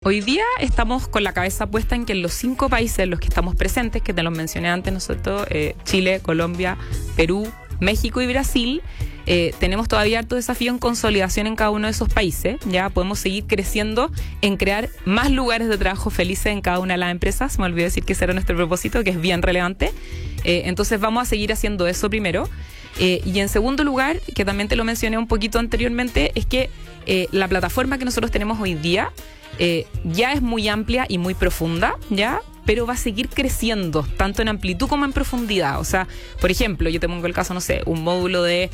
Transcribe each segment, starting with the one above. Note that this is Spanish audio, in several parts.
hoy día estamos con la cabeza puesta en que en los 5 países en los que estamos presentes, que te los mencioné antes, nosotros, Chile, Colombia, Perú, México y Brasil, tenemos todavía harto desafío en consolidación en cada uno de esos países. Ya podemos seguir creciendo en crear más lugares de trabajo felices en cada una de las empresas. Me olvidé decir que ese era nuestro propósito, que es bien relevante. Entonces vamos a seguir haciendo eso primero. Y en segundo lugar, que también te lo mencioné un poquito anteriormente, es que la plataforma que nosotros tenemos hoy día ya es muy amplia y muy profunda, ¿ya? Pero va a seguir creciendo, tanto en amplitud como en profundidad. O sea, por ejemplo, yo te pongo el caso, no sé, un módulo de,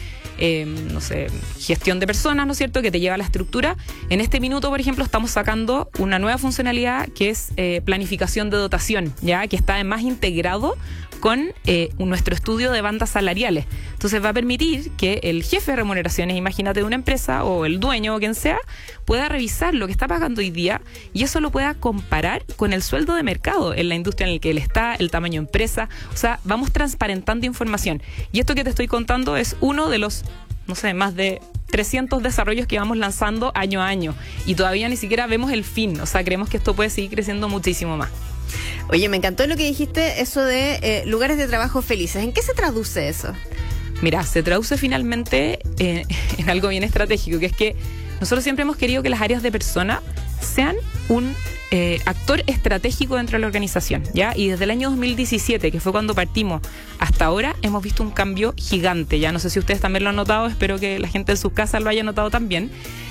gestión de personas, ¿no es cierto?, que te lleva a la estructura. En este minuto, por ejemplo, estamos sacando una nueva funcionalidad que es planificación de dotación, ¿ya? Que está además integrado con nuestro estudio de bandas salariales. Entonces va a permitir que el jefe de remuneraciones, imagínate, de una empresa o el dueño o quien sea, pueda revisar lo que está pagando hoy día y eso lo pueda comparar con el sueldo de mercado en la industria en la que él está, el tamaño de empresa. O sea, vamos transparentando información. Y esto que te estoy contando es uno de los, no sé, más de 300 desarrollos que vamos lanzando año a año. Y todavía ni siquiera vemos el fin. O sea, creemos que esto puede seguir creciendo muchísimo más. Oye, me encantó lo que dijiste, eso de lugares de trabajo felices. ¿En qué se traduce eso? Mira, se traduce finalmente en algo bien estratégico, que es que nosotros siempre hemos querido que las áreas de persona sean un actor estratégico dentro de la organización, ¿ya? Y desde el año 2017, que fue cuando partimos, hasta ahora hemos visto un cambio gigante, ¿ya? No sé si ustedes también lo han notado, espero que la gente en sus casas lo haya notado también.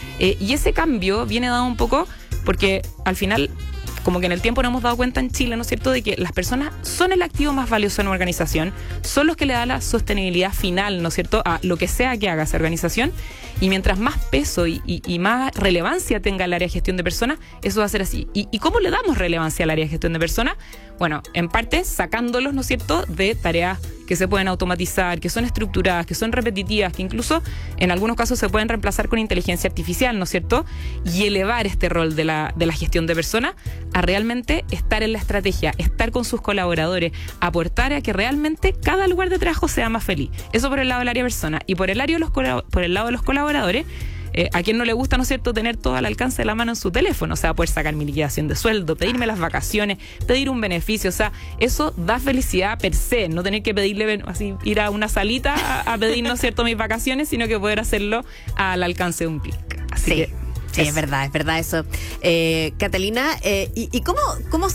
Y ese cambio viene dado un poco porque al final, como que en el tiempo nos hemos dado cuenta en Chile, ¿no es cierto?, de que las personas son el activo más valioso en una organización, son los que le dan la sostenibilidad final, ¿no es cierto?, a lo que sea que haga esa organización. Y mientras más peso y más relevancia tenga el área de gestión de personas, eso va a ser así. ¿Y cómo le damos relevancia al área de gestión de personas? Bueno, en parte sacándolos, ¿no es cierto?, de tareas que se pueden automatizar, que son estructuradas, que son repetitivas, que incluso en algunos casos se pueden reemplazar con inteligencia artificial, ¿no es cierto? Y elevar este rol de la gestión de personas a realmente estar en la estrategia, estar con sus colaboradores, aportar a que realmente cada lugar de trabajo sea más feliz. Eso por el lado del área de persona. Y por el lado de los colaboradores, a quien no le gusta, ¿no es cierto?, tener todo al alcance de la mano en su teléfono, o sea, poder sacar mi liquidación de sueldo, pedirme las vacaciones, pedir un beneficio, o sea, eso da felicidad per se, no tener que pedirle, así, ir a una salita a pedir, ¿no es cierto?, mis vacaciones, sino que poder hacerlo al alcance de un clic. Así sí. que Sí, es verdad eso. Catalina, ¿y cómo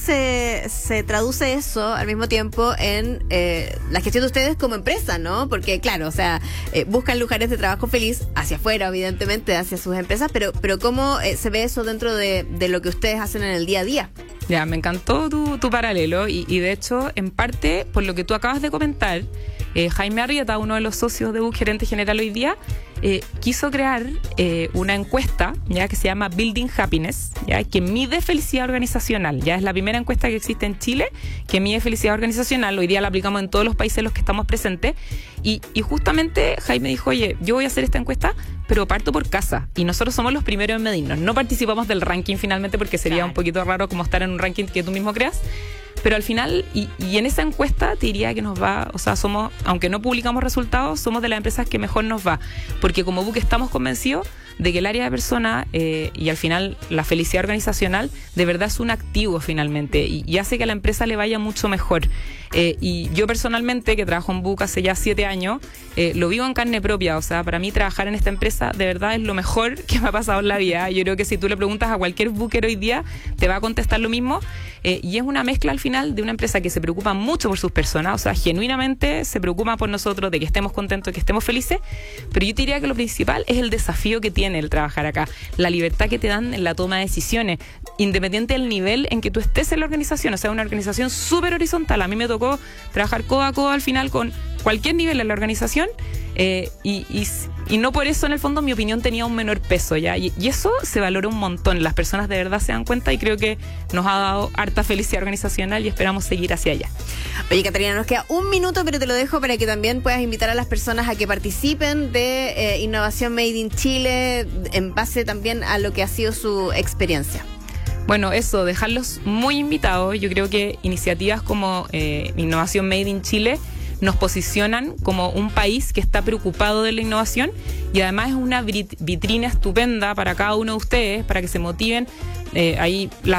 se traduce eso al mismo tiempo en la gestión de ustedes como empresa, ¿no? Porque, claro, o sea, buscan lugares de trabajo feliz hacia afuera, evidentemente, hacia sus empresas, pero ¿cómo se ve eso dentro de lo que ustedes hacen en el día a día? Ya, me encantó tu paralelo y de hecho, en parte, por lo que tú acabas de comentar, Jaime Arrieta, uno de los socios de BUC, gerente general hoy día, quiso crear una encuesta, ya, que se llama Building Happiness, ya, que mide felicidad organizacional. Ya es la primera encuesta que existe en Chile que mide felicidad organizacional. Hoy día la aplicamos en todos los países en los que estamos presentes. Y justamente Jaime dijo, oye, yo voy a hacer esta encuesta, pero parto por casa. Y nosotros somos los primeros en medirnos. No participamos del ranking finalmente porque sería un poquito raro como estar en un ranking que tú mismo creas. Pero al final, y en esa encuesta te diría que nos va, o sea, somos, aunque no publicamos resultados, somos de las empresas que mejor nos va. Porque como BUC estamos convencidos de que el área de persona y al final la felicidad organizacional de verdad es un activo finalmente y hace que a la empresa le vaya mucho mejor. Y yo personalmente, que trabajo en BUC hace ya 7 años, lo vivo en carne propia. O sea, para mí trabajar en esta empresa de verdad es lo mejor que me ha pasado en la vida. Yo creo que si tú le preguntas a cualquier buquero hoy día, te va a contestar lo mismo. Y es una mezcla al final de una empresa que se preocupa mucho por sus personas, o sea, genuinamente se preocupa por nosotros, de que estemos contentos, que estemos felices, pero yo te diría que lo principal es el desafío que tiene el trabajar acá, la libertad que te dan en la toma de decisiones, independiente del nivel en que tú estés en la organización, o sea, una organización súper horizontal. A mí me tocó trabajar codo a codo al final con cualquier nivel en la organización, y no por eso en el fondo mi opinión tenía un menor peso, ¿ya? Y eso se valora un montón, las personas de verdad se dan cuenta y creo que nos ha dado harta felicidad organizacional y esperamos seguir hacia allá. Oye, Catalina, nos queda 1 minuto, pero te lo dejo para que también puedas invitar a las personas a que participen de Innovación Made in Chile en base también a lo que ha sido su experiencia. Bueno, eso, dejarlos muy invitados. Yo creo que iniciativas como Innovación Made in Chile nos posicionan como un país que está preocupado de la innovación y además es una vitrina estupenda para cada uno de ustedes, para que se motiven. Ahí